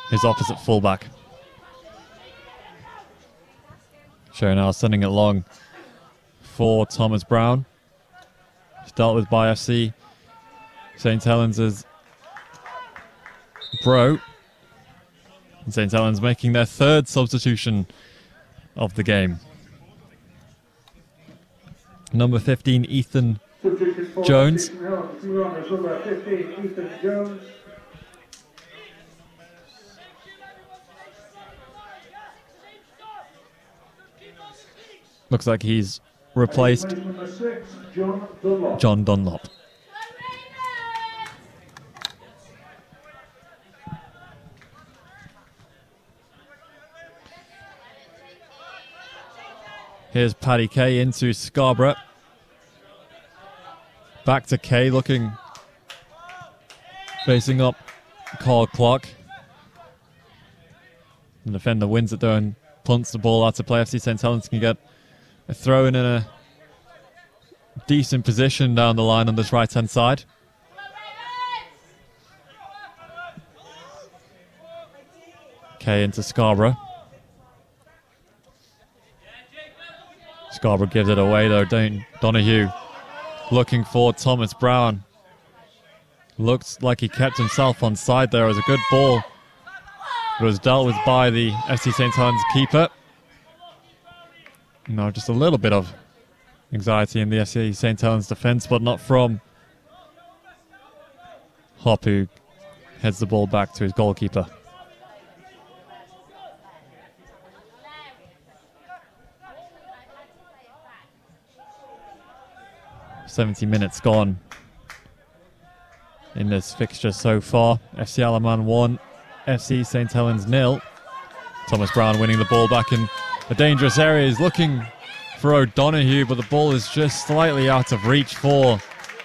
his opposite fullback. Show now sending it long for Thomas Brown. It's dealt with by FC St. Helens' Bro. And St. Helens making their third substitution of the game. Number 15, Ethan Jones. Looks like he's replaced John Dunlop. Here's Paddy Kay into Scarborough. Back to Kay, looking, facing up Carl Clark. The defender wins it though and punts the ball out to play. FC St. Helens can get a throw in a decent position down the line on this right-hand side. Kay into Scarborough. Scarborough gives it away though. Donahue looking for Thomas Brown. Looks like he kept himself on side there. It was a good ball. It was dealt with by the FC St. Helens keeper. No, just a little bit of anxiety in the FC St. Helens defence, but not from Hop, who heads the ball back to his goalkeeper. 70 minutes gone in this fixture so far. FC Alaman 1, FC St. Helens 0. Thomas Brown winning the ball back in a dangerous area. He's looking for O'Donoghue, but the ball is just slightly out of reach for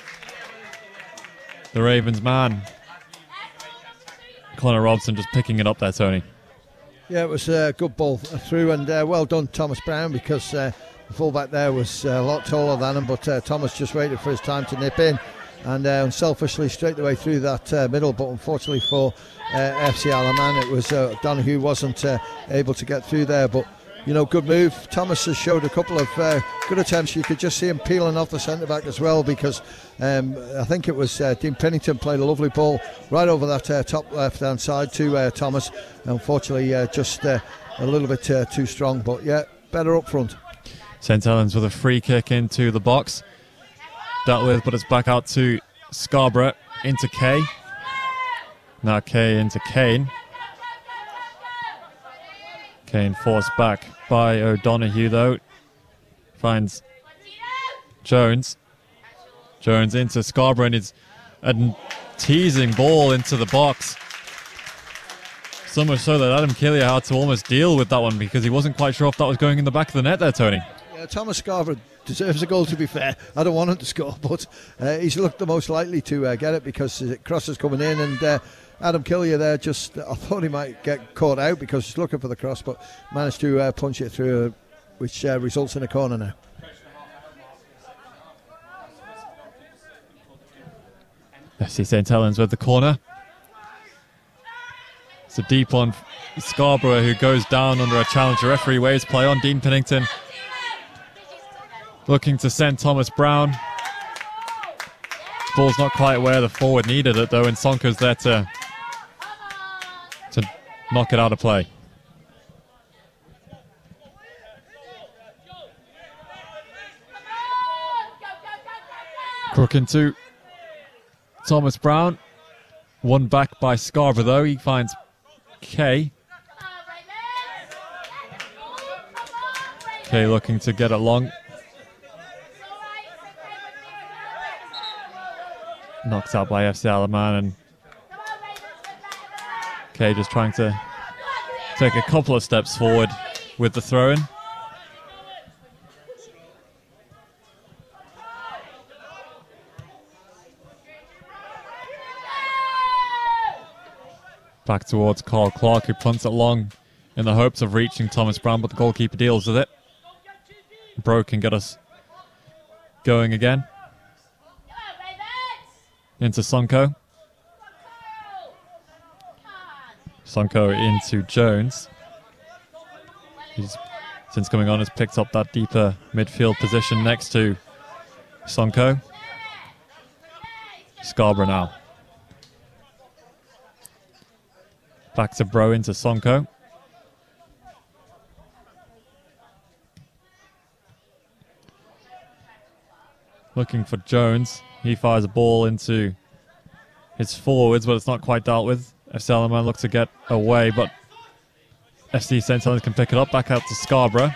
the Ravens man. Connor Robson just picking it up there, Tony. Yeah, it was a good ball through, and well done Thomas Brown, because the fullback there was a lot taller than him, but Thomas just waited for his time to nip in and unselfishly straight the way through that middle. But unfortunately for FC Alaman, it was Donahue wasn't able to get through there. But you know, good move. Thomas has showed a couple of good attempts. You could just see him peeling off the centre back as well, because I think it was Dean Pennington played a lovely ball right over that top left hand side to Thomas. Unfortunately, just a little bit too strong, but yeah, better up front. St. Helens with a free kick into the box. Dealt with, but it's back out to Scarborough, into Kay. Now Kay into Kane. Kane forced back by O'Donoghue though. Finds Jones. Jones into Scarborough, and it's a teasing ball into the box. So much so that Adam Killier had to almost deal with that one, because he wasn't quite sure if that was going in the back of the net there, Tony. Thomas Scarborough deserves a goal, to be fair. I don't want him to score, but he's looked the most likely to get it, because the cross is coming in, and Adam Killier there just, I thought he might get caught out because he's looking for the cross, but managed to punch it through, which results in a corner now. FC St. Helens with the corner. It's a deep one. Scarborough, who goes down under a challenge. The referee waves play on. Dean Pennington looking to send Thomas Brown. Ball's not quite where the forward needed it though, and Sonko's there to knock it out of play. Crook into Thomas Brown. One back by Scarborough though. He finds Kay. Kay looking to get it long. Knocked out by FC Alaman, and Kay just trying to take a couple of steps forward with the throw-in. Back towards Carl Clark, who punts it long in the hopes of reaching Thomas Brown, but the goalkeeper deals with it. Bro can get us going again. Into Sonko. Sonko into Jones. He's, since coming on, has picked up that deeper midfield position next to Sonko. Scarborough now. Back to Bro into Sonko. Looking for Jones. He fires a ball into his forwards, but it's not quite dealt with. FC Alaman looks to get away, but FC St. Helens can pick it up. Back out to Scarborough.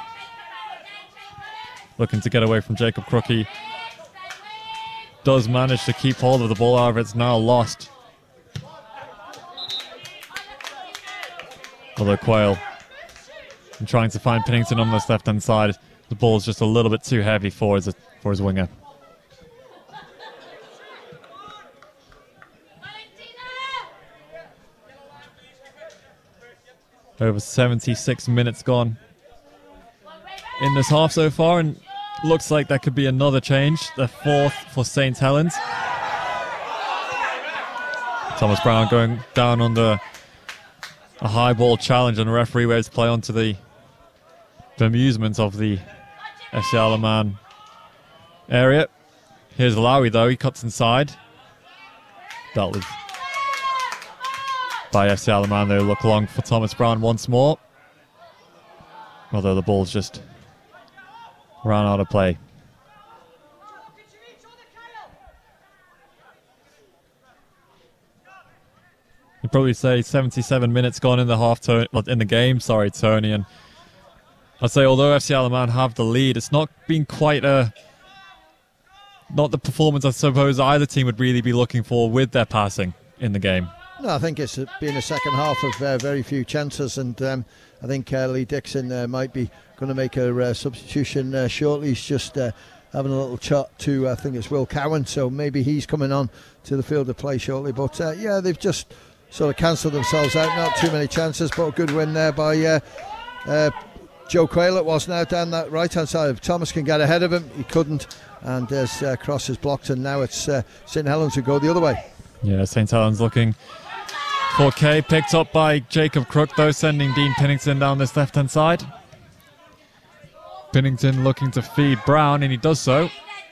Looking to get away from Jacob Crookie. Does manage to keep hold of the ball, however it's now lost. Although Quayle, trying to find Pennington on this left-hand side. The ball's just a little bit too heavy for his winger. Over 76 minutes gone in this half so far, and looks like that could be another change. The fourth for St. Helens. Thomas Brown going down under a high ball challenge, and the referee waves play onto the amusement of the FC Alaman area. Here's Lowy though, he cuts inside. Dealt with by FC Alaman. They look long for Thomas Brown once more. Although the ball's just ran out of play. You'd probably say 77 minutes gone in the game, Tony. And I'd say although FC Alaman have the lead, it's not been quite not the performance I suppose either team would really be looking for with their passing in the game. No, I think it's been a second half of very few chances, and I think Lee Dixon might be going to make a substitution shortly. He's just having a little chat to, I think it's Will Cowan, so maybe he's coming on to the field of play shortly. But yeah, they've just sort of cancelled themselves out. Not too many chances, but a good win there by Joe Quayle. It was now down that right-hand side. If Thomas can get ahead of him, he couldn't, and his cross is blocked, and now it's St. Helens who go the other way. Yeah, St. Helens looking for K, picked up by Jacob Crook though, sending Dean Pennington down this left-hand side. Pennington looking to feed Brown, and he does so.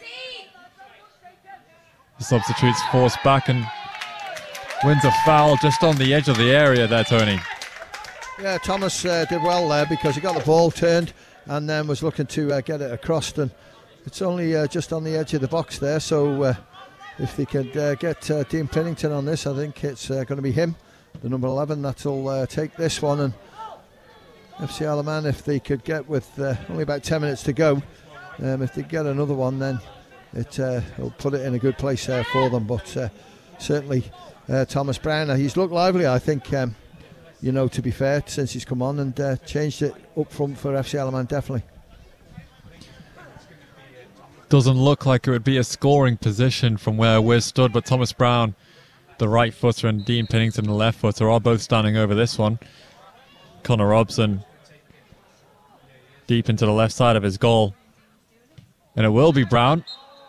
The substitute's forced back and wins a foul just on the edge of the area there, Tony. Yeah, Thomas did well there because he got the ball turned and then was looking to get it across, and it's only just on the edge of the box there, so if they could get Dean Pennington on this, I think it's going to be him, the number 11, that'll take this one. And FC Alaman, if they could get with only about 10 minutes to go, if they get another one, then it'll put it in a good place for them. But certainly Thomas Brown, he's looked lively, I think, to be fair, since he's come on, and changed it up front for FC Alaman, definitely. Doesn't look like it would be a scoring position from where we're stood, but Thomas Brown, the right footer, and Dean Pennington, the left footer, are both standing over this one. Connor Robson deep into the left side of his goal, and it will be Brown.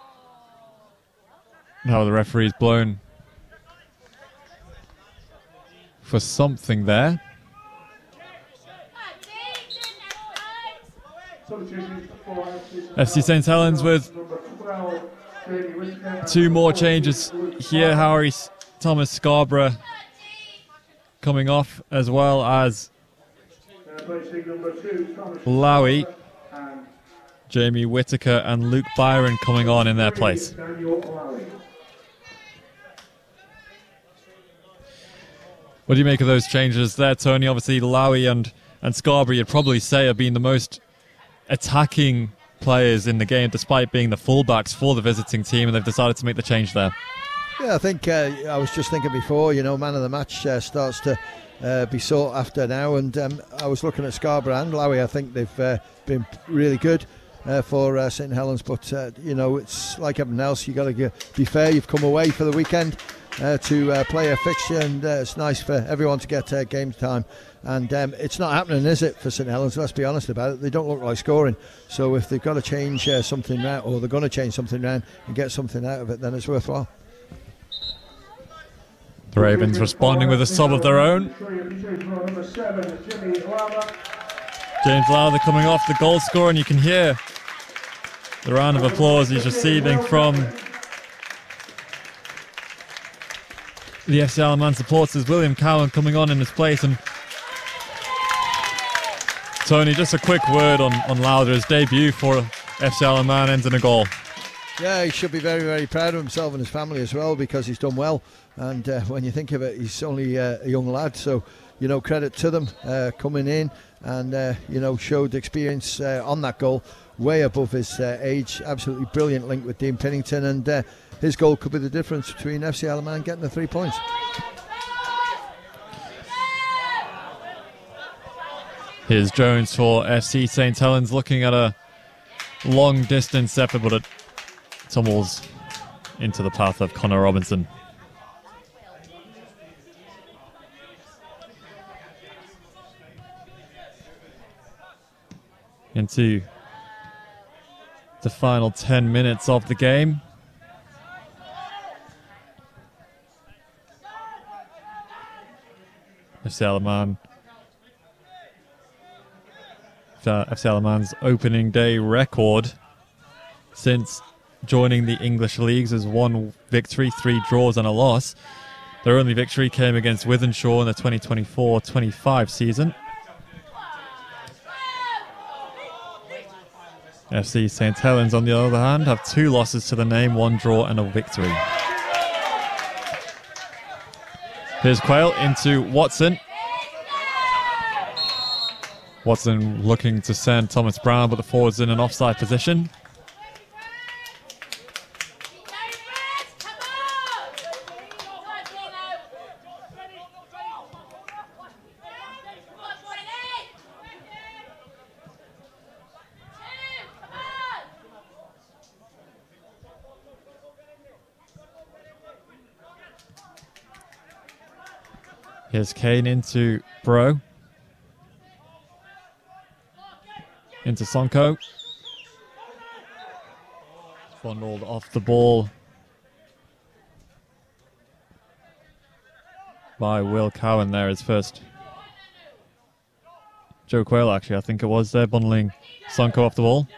Now the referee's blown for something there. FC St. Helens with two more changes here. Harry Thomas Scarborough coming off, as well as Lowy, Jamie Whittaker and Luke Byron coming on in their place. What do you make of those changes there, Tony? Obviously Lowy and Scarborough, you'd probably say, have been the most attacking players in the game, despite being the fullbacks for the visiting team, and they've decided to make the change there. Yeah, I think I was just thinking before, man of the match starts to be sought after now, and I was looking at Scarborough and Lowy. I think they've been really good for St. Helens, but it's like everything else, you've got to be fair. You've come away for the weekend to play a fixture, and it's nice for everyone to get game time, and it's not happening, is it, for St. Helens? Let's be honest about it. They don't look like scoring, so if they've got to change something around, or they're going to change something around and get something out of it, then it's worthwhile. The Ravens responding with a sub of their own. James Lowther coming off the goal scorer, and you can hear the round of applause he's receiving from the FC Isle of Man supporters. William Cowan coming on in his place. And Tony, just a quick word on Lowther. His debut for FC Isle of Man ends in a goal. Yeah, he should be very, very proud of himself and his family as well, because he's done well. And when you think of it, he's only a young lad, so credit to them coming in and showed experience on that goal, way above his age. Absolutely brilliant link with Dean Pennington, and his goal could be the difference between FC Isle of Man getting the 3 points. Here's Jones for FC St Helens, looking at a long distance effort, but it tumbles into the path of Connor Robinson. Into the final 10 minutes of the game. FC Isle of Man. FC Isle of Man's opening day record since joining the English leagues is 1 victory, 3 draws and a loss. Their only victory came against Wythenshawe in the 2024-25 season. FC St Helens, on the other hand, have 2 losses to the name, 1 draw and a victory. Here's Quayle into Watson. Watson looking to send Thomas Brown, but the forward's in an offside position. Here's Kane into Bro. Into Sonko. Fondled off the ball by Will Cowan there, his first. Joe Quayle, actually, I think it was there, bundling Sonko off the ball.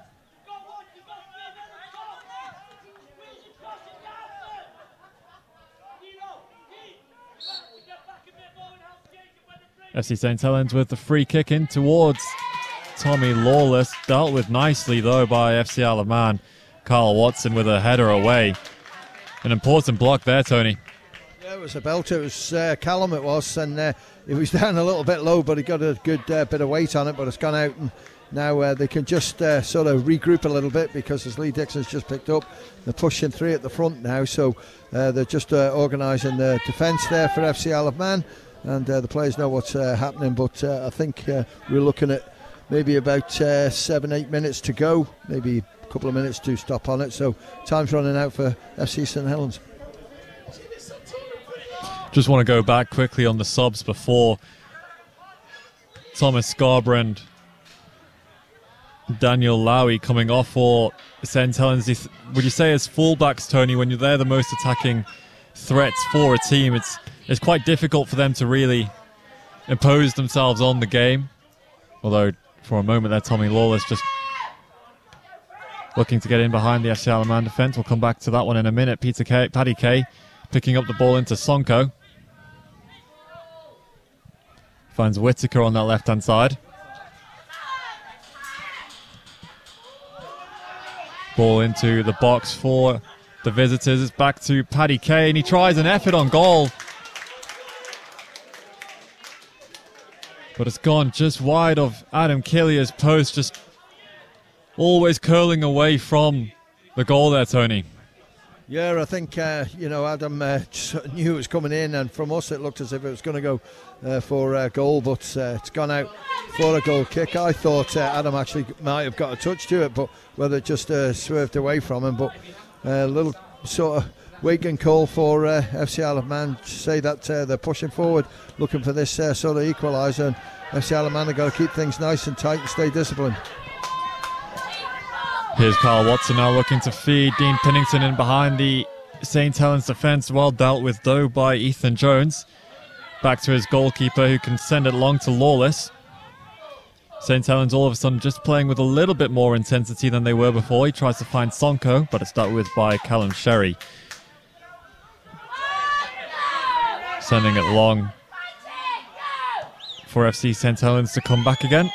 FC St Helens with the free kick in towards Tommy Lawless. Dealt with nicely, though, by FC Isle of Man. Carl Watson with a header away. An important block there, Tony. Yeah, it was a belter. It was Callum, it was, and it was down a little bit low, but he got a good bit of weight on it, but it's gone out, and now they can just sort of regroup a little bit, because as Lee Dixon's just picked up, they're pushing 3 at the front now, so they're just organising the defence there for FC Isle of Man, and the players know what's happening, but I think we're looking at maybe about 7-8 minutes to go, maybe a couple of minutes to stop on it, so time's running out for FC St Helens. Just want to go back quickly on the subs before. Thomas Scarborough and Daniel Lowy coming off for St Helens. Would you say as fullbacks, Tony, when they're the most attacking threats for a team, it's quite difficult for them to really impose themselves on the game? Although for a moment there, Tommy Lawless just looking to get in behind the FC Isle of Man defence. We'll come back to that one in a minute. Paddy Kay picking up the ball into Sonko. Finds Whittaker on that left-hand side. Ball into the box for the visitors. It's back to Paddy Kay, and he tries an effort on goal. But it's gone just wide of Adam Killier's post, just always curling away from the goal there, Tony. Yeah, I think, Adam knew it was coming in, and from us it looked as if it was going to go for a goal, but it's gone out for a goal kick. I thought Adam actually might have got a touch to it, but whether it just swerved away from him, but a little sort of wake and call for FC Isle of Man to say that they're pushing forward, looking for this sort of equaliser, and FC Isle of Man have got to keep things nice and tight and stay disciplined. Here's Carl Watson now looking to feed Dean Pennington in behind the St. Helens defence, well dealt with though by Ethan Jones. Back to his goalkeeper, who can send it long to Lawless. St. Helens all of a sudden just playing with a little bit more intensity than they were before. He tries to find Sonko, but it's dealt with by Callum Sherry. Sending it long for FC St. Helens to come back again.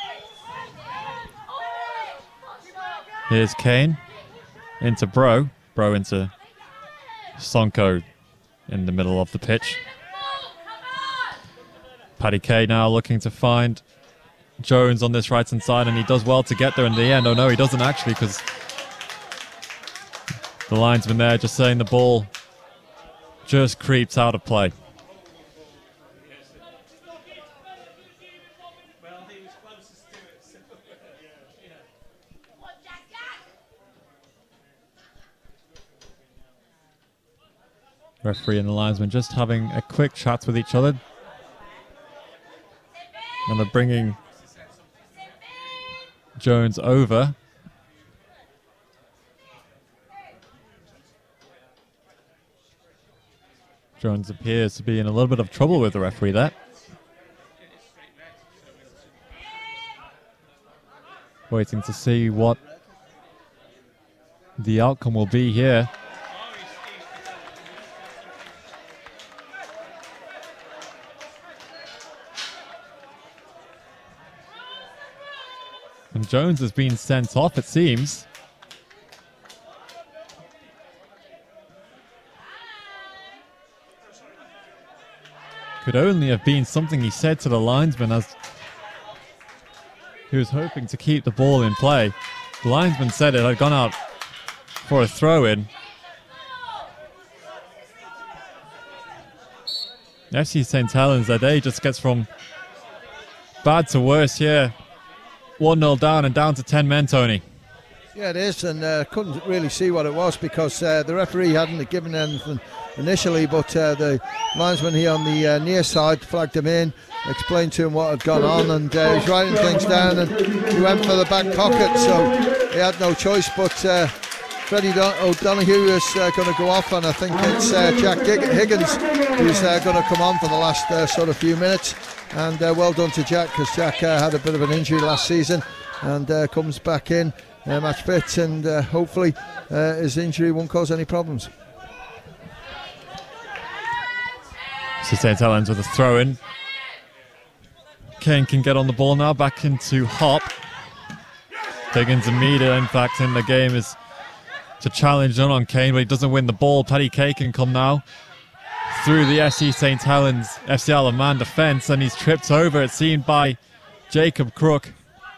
Here's Kane into Bro. Bro into Sonko in the middle of the pitch. Paddy Kay now looking to find Jones on this right-hand side, and he does well to get there in the end. Oh no, he doesn't actually, because the linesman there just saying the ball just creeps out of play. Referee and the linesman just having a quick chat with each other. And they're bringing Jones over. Jones appears to be in a little bit of trouble with the referee there. Waiting to see what the outcome will be here. And Jones has been sent off, it seems. Could only have been something he said to the linesman as he was hoping to keep the ball in play. The linesman said it had gone out for a throw-in. FC St. Helens, their day just gets from bad to worse here. 1-0 down and down to 10 men, Tony. Yeah, it is, and couldn't really see what it was because the referee hadn't given anything initially, but the linesman here on the near side flagged him in, explained to him what had gone on, and he was writing things down, and he went for the back pocket, so he had no choice but Freddie O'Donoghue is going to go off, and I think it's Jack Higgins who's going to come on for the last sort of few minutes. And well done to Jack, because Jack had a bit of an injury last season and comes back in match fit, and hopefully his injury won't cause any problems. So St. Helens with a throw-in. Kane can get on the ball now, back into Hop. Higgins immediate, in fact, in the game is to challenge on Kane, but he doesn't win the ball. Paddy Kay can come now through the FC St. Helens FC Isle of Man defence, and he's tripped over, it seemed, by Jacob Crook.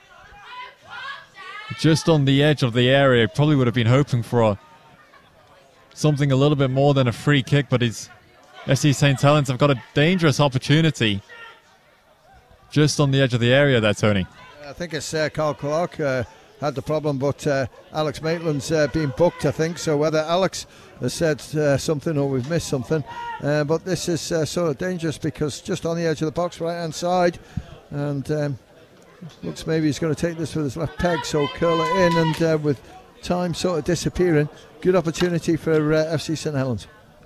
Just on the edge of the area. Probably would have been hoping for something a little bit more than a free kick, but FC St. Helens have got a dangerous opportunity just on the edge of the area there, Tony. I think it's Carl Clark had the problem, but Alex Maitland's been booked, I think, so whether Alex has said something or we've missed something, but this is sort of dangerous because just on the edge of the box, right hand side, and looks maybe he's going to take this with his left peg, so curl it in, and with time sort of disappearing, good opportunity for FC St. Helens.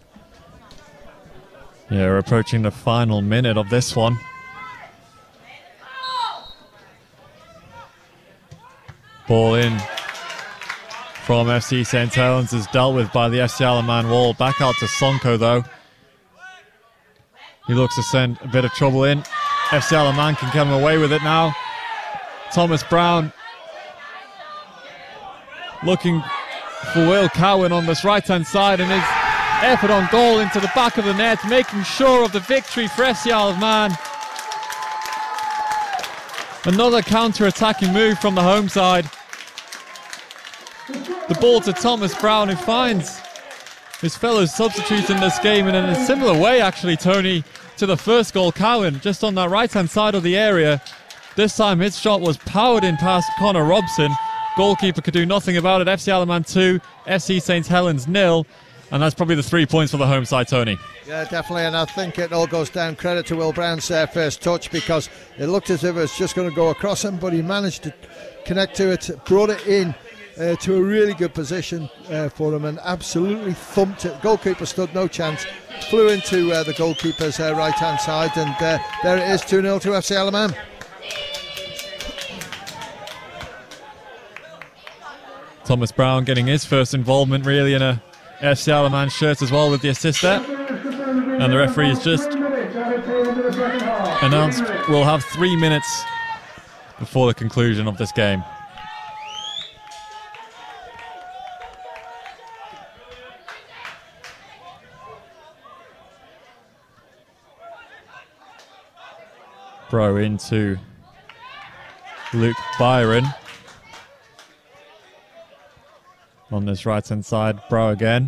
Yeah, we're approaching the final minute of this one. Ball in from FC St. Helens is dealt with by the FC Isle of Man wall. Back out to Sonko though. He looks to send a bit of trouble in. FC Isle of Man can get him away with it now. Thomas Brown looking for Will Cowan on this right hand side, and his effort on goal into the back of the net, making sure of the victory for FC Isle of Man. Another counter-attacking move from the home side. The ball to Thomas Brown, who finds his fellow substitutes in this game, and in a similar way actually, Tony, to the first goal. Cowan just on that right-hand side of the area. This time his shot was powered in past Connor Robson. Goalkeeper could do nothing about it. FC Isle of Man 2, FC St. Helens 0. And that's probably the 3 points for the home side, Tony. Yeah, definitely, and I think it all goes down credit to Will Brown's first touch, because it looked as if it was just going to go across him, but he managed to connect to it, brought it in to a really good position for him and absolutely thumped it. Goalkeeper stood no chance, flew into the goalkeeper's right hand side, and there it is, 2-0 to FC Alaman. Thomas Brown getting his first involvement really in a FC Alaman shirt as well with the assist there. And the referee has just announced we'll have 3 minutes before the conclusion of this game. Bro into Luke Byron. On this right hand side, Bro again.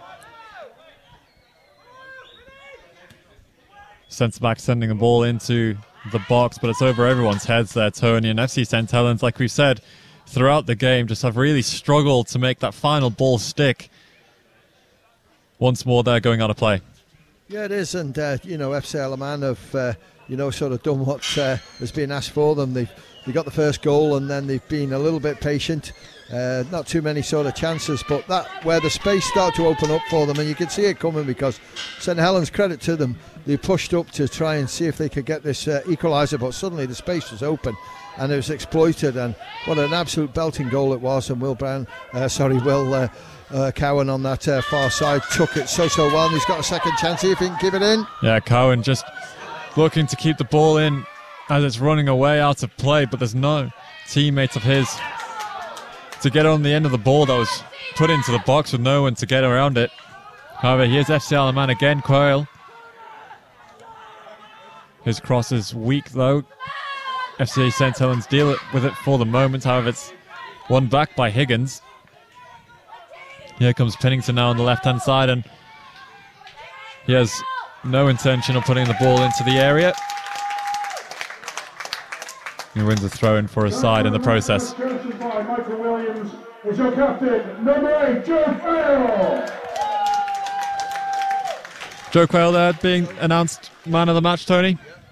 Centre back sending the ball into the box, but it's over everyone's heads there, Tony. And FC St Helens, like we've said throughout the game, just have really struggled to make that final ball stick. Once more, they're going out of play. Yeah, it is, and FC Alaman have sort of done what has been asked for them. They got the first goal, and then they've been a little bit patient. Not too many sort of chances, but that where the space started to open up for them, and you could see it coming because St Helens, credit to them, they pushed up to try and see if they could get this equaliser, but suddenly the space was open and it was exploited, and what an absolute belting goal it was. And Will Cowan on that far side took it so well, and he's got a second chance, see if he can give it in. Yeah, Cowan just looking to keep the ball in as it's running away out of play, but there's no teammates of his to get on the end of the ball that was put into the box with no one to get around it. However, here's FC Alaman again, Quayle. His cross is weak though. FC St Helens deal with it for the moment, however it's won back by Higgins. Here comes Pennington now on the left hand side, and he has no intention of putting the ball into the area. He wins a throw in for his side in the process. Michael Williams is your captain, number 8, Joe Quayle. Joe Quayle there being announced man of the match, Tony.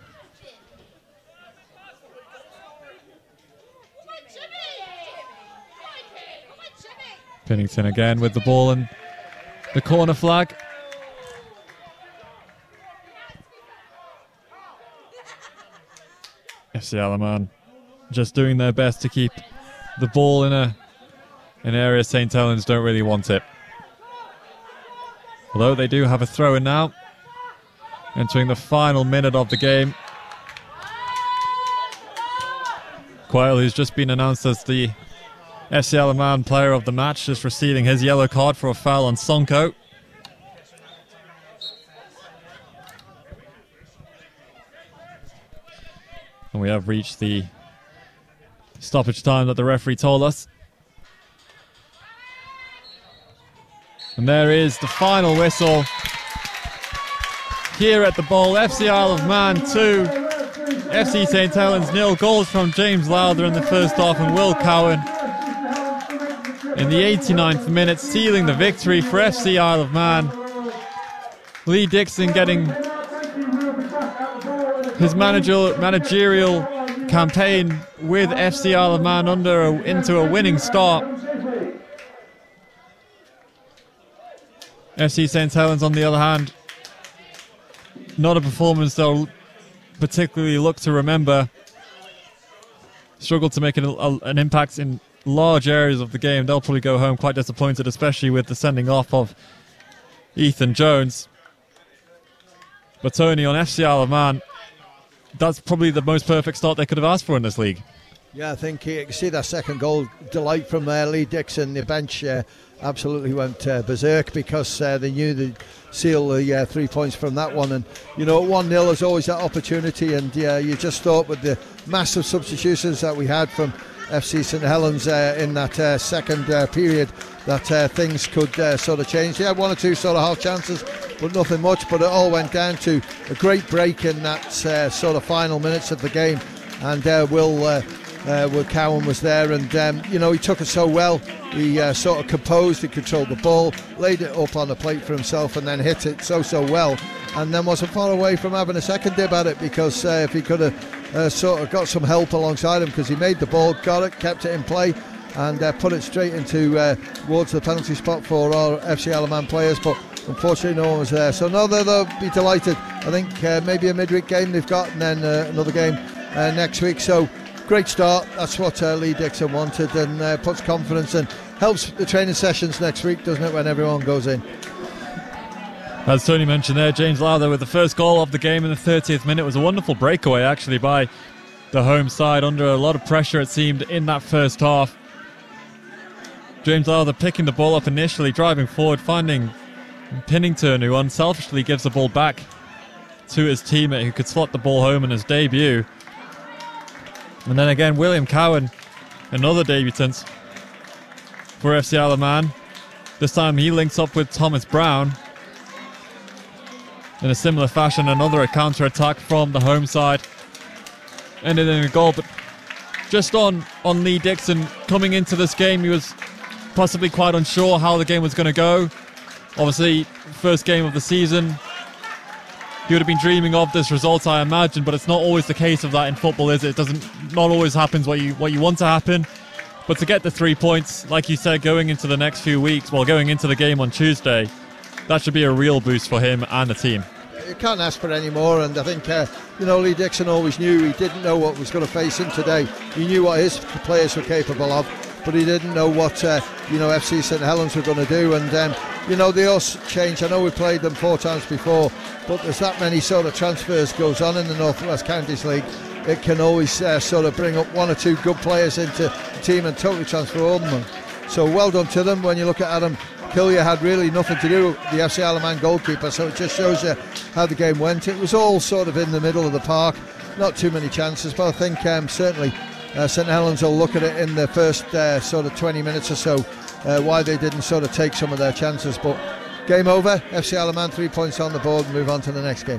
Pennington again with the ball and the corner flag. FC Alaman just doing their best to keep the ball in an area St Helens don't really want it. Although they do have a throw in now, entering the final minute of the game. Quayle, who's just been announced as the FC Alaman player of the match, just receiving his yellow card for a foul on Sonko. And we have reached the stoppage time that the referee told us. And there is the final whistle here at the Bowl. FC Isle of Man 2, FC St Helens 0. Goals from James Lowther in the first half and Will Cowan in the 89th minute, sealing the victory for FC Isle of Man. Lee Dixon getting his managerial campaign with FC Isle of Man into a winning start. FC St Helens, on the other hand, not a performance they'll particularly look to remember. Struggled to make an impact in large areas of the game. They'll probably go home quite disappointed, especially with the sending off of Ethan Jones. But Tony, on FC Isle of Man, that's probably the most perfect start they could have asked for in this league. Yeah, I think you can see that second goal delight from Lee Dixon. The bench absolutely went berserk because they knew they'd seal the 3 points from that one. And, 1-0 is always that opportunity. And you just thought with the massive substitutions that we had from FC St Helens in that second period that things could sort of change. They had one or two sort of half chances, but nothing much. But it all went down to a great break in that sort of final minutes of the game. And Will Cowan was there, and he took it so well. He sort of composed, he controlled the ball, laid it up on the plate for himself, and then hit it so well. And then wasn't far away from having a second dib at it, because if he could have sort of got some help alongside him, because he made the ball, got it, kept it in play, and put it straight into towards the penalty spot for our FC Alaman players, but unfortunately no one was there. So now they'll be delighted. I think maybe a midweek game they've got, and then another game next week. So great start. That's what Lee Dixon wanted, and puts confidence and helps the training sessions next week, doesn't it, when everyone goes in. As Tony mentioned there, James Lowther with the first goal of the game in the 30th minute. It was a wonderful breakaway actually by the home side under a lot of pressure, it seemed, in that first half. James Lowther picking the ball up initially, driving forward, finding Pinnington, who unselfishly gives the ball back to his teammate who could slot the ball home in his debut. And then again, William Cowan, another debutant for FC Alaman. This time he links up with Thomas Brown. In a similar fashion, another counter-attack from the home side. Ended in a goal, but just on Lee Dixon coming into this game, he was possibly quite unsure how the game was going to go. Obviously, first game of the season. He would have been dreaming of this result, I imagine, but it's not always the case of that in football, is it? Not always happens what you want to happen. But to get the 3 points, like you said, going into the next few weeks, going into the game on Tuesday, that should be a real boost for him and the team. You can't ask for any more, and I think Lee Dixon always knew he didn't know what was going to face him today. He knew what his players were capable of, but he didn't know what FC St Helens were going to do. And they all change. I know we played them 4 times before, but there's that many sort of transfers goes on in the North West Counties League. It can always sort of bring up 1 or 2 good players into the team and totally transform them. So well done to them. When you look at Adam Killier, had really nothing to do with the FC Alaman goalkeeper, so it just shows you how the game went. It was all sort of in the middle of the park, not too many chances, but I think certainly St Helens will look at it in the first sort of 20 minutes or so, why they didn't sort of take some of their chances. But game over, FC Alaman 3 points on the board and move on to the next game.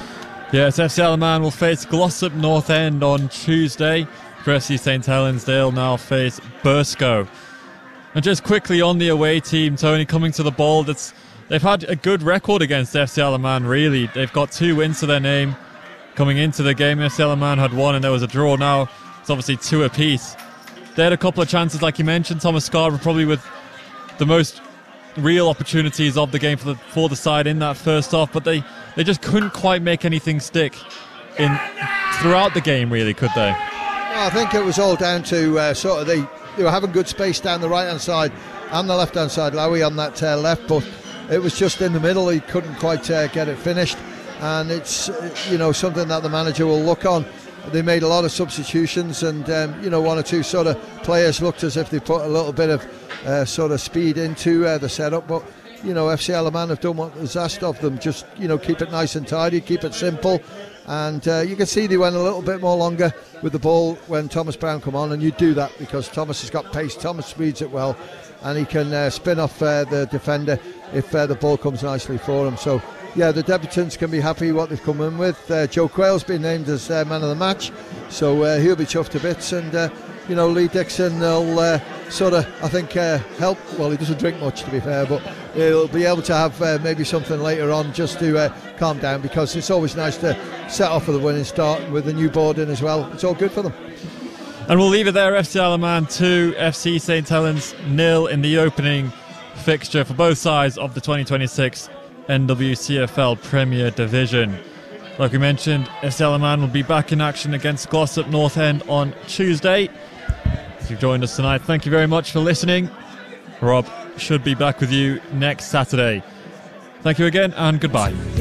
Yes, FC Alaman will face Glossop North End on Tuesday. For FC St Helens, they'll now face Burscough. And just quickly on the away team, Tony, coming to the ball, they've had a good record against FC Alaman, really. They've got 2 wins to their name coming into the game. FC Alaman had 1 and there was a draw. Now it's obviously 2 apiece. They had a couple of chances, like you mentioned. Thomas Scarborough probably with the most real opportunities of the game for the side in that first half, but they just couldn't quite make anything stick throughout the game, really, could they? Well, I think it was all down to sort of they were having good space down the right-hand side and the left-hand side, Lowy on that left, but it was just in the middle. He couldn't quite get it finished, and it's something that the manager will look on. They made a lot of substitutions, and 1 or 2 sort of players looked as if they put a little bit of sort of speed into the setup, but FC Alaman have done what was asked of them. Just keep it nice and tidy, keep it simple. And you can see they went a little bit more longer with the ball when Thomas Brown come on, and you do that because Thomas has got pace. Thomas reads it well, and he can spin off the defender if the ball comes nicely for him. So yeah, the debutants can be happy what they've come in with. Joe Quayle's been named as man of the match, so he'll be chuffed to bits. And Lee Dixon will sort of, I think, help. Well, he doesn't drink much, to be fair, but he'll be able to have maybe something later on just to calm down, because it's always nice to set off with a winning start with the new board in as well. It's all good for them. And we'll leave it there. FC Alaman 2, FC St Helens 0 in the opening fixture for both sides of the 2026 NWCFL Premier Division. Like we mentioned, FC Alaman will be back in action against Glossop North End on Tuesday. If you've joined us tonight, thank you very much for listening. Rob should be back with you next Saturday. Thank you again, and goodbye.